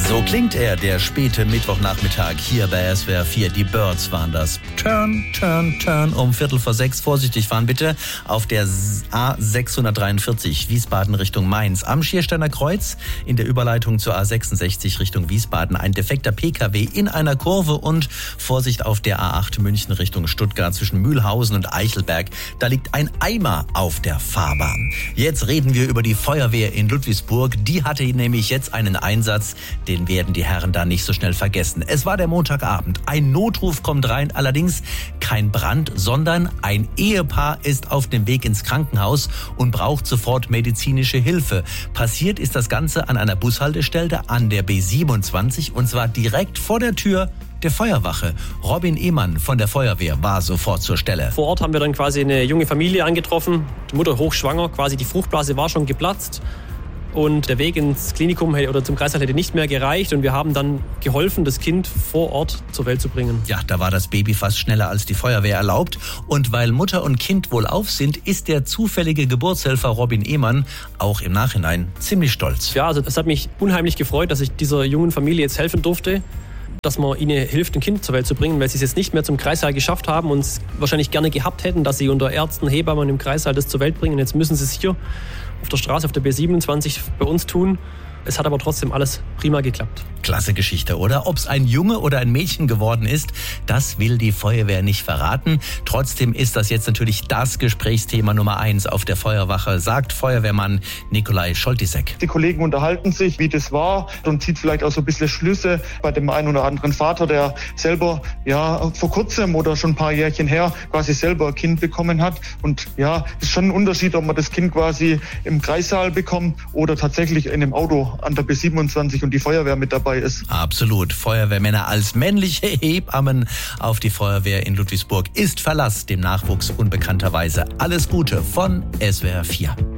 So klingt er, der späte Mittwochnachmittag hier bei SWR 4. Die Birds waren das. Turn, turn, turn um 5:45. Vorsichtig fahren bitte auf der A643 Wiesbaden Richtung Mainz. Am Schiersteiner Kreuz in der Überleitung zur A66 Richtung Wiesbaden ein defekter PKW in einer Kurve und Vorsicht auf der A8 München Richtung Stuttgart zwischen Mühlhausen und Eichelberg. Da liegt ein Eimer auf der Fahrbahn. Jetzt reden wir über die Feuerwehr in Ludwigsburg. Die hatte nämlich jetzt einen Einsatz, den werden die Herren da nicht so schnell vergessen. Es war der Montagabend. Ein Notruf kommt rein, allerdings kein Brand, sondern ein Ehepaar ist auf dem Weg ins Krankenhaus und braucht sofort medizinische Hilfe. Passiert ist das Ganze an einer Bushaltestelle an der B27 und zwar direkt vor der Tür der Feuerwache. Robin Ehmann von der Feuerwehr war sofort zur Stelle. Vor Ort haben wir dann quasi eine junge Familie angetroffen. Die Mutter hochschwanger, quasi die Fruchtblase war schon geplatzt. Und der Weg ins Klinikum oder zum Kreißsaal hätte nicht mehr gereicht. Und wir haben dann geholfen, das Kind vor Ort zur Welt zu bringen. Ja, da war das Baby fast schneller als die Feuerwehr erlaubt. Und weil Mutter und Kind wohlauf sind, ist der zufällige Geburtshelfer Robin Ehmann auch im Nachhinein ziemlich stolz. Ja, also es hat mich unheimlich gefreut, dass ich dieser jungen Familie jetzt helfen durfte. Dass man ihnen hilft, ein Kind zur Welt zu bringen, weil sie es jetzt nicht mehr zum Kreissaal geschafft haben und es wahrscheinlich gerne gehabt hätten, dass sie unter Ärzten, Hebammen im Kreissaal das zur Welt bringen. Jetzt müssen sie es hier auf der Straße, auf der B27 bei uns tun. Es hat aber trotzdem alles prima geklappt. Klasse Geschichte, oder? Ob es ein Junge oder ein Mädchen geworden ist, das will die Feuerwehr nicht verraten. Trotzdem ist das jetzt natürlich das Gesprächsthema Nummer 1 auf der Feuerwache, sagt Feuerwehrmann Nikolai Scholtisek. Die Kollegen unterhalten sich, wie das war und zieht vielleicht auch so ein bisschen Schlüsse bei dem einen oder anderen Vater, der selber vor kurzem oder schon ein paar Jährchen her quasi selber ein Kind bekommen hat. Und ja, es ist schon ein Unterschied, ob man das Kind quasi im Kreissaal bekommt oder tatsächlich in einem Auto an der B27 und die Feuerwehr mit dabei ist. Absolut. Feuerwehrmänner als männliche Hebammen auf die Feuerwehr in Ludwigsburg ist Verlass dem Nachwuchs unbekannterweise. Alles Gute von SWR 4.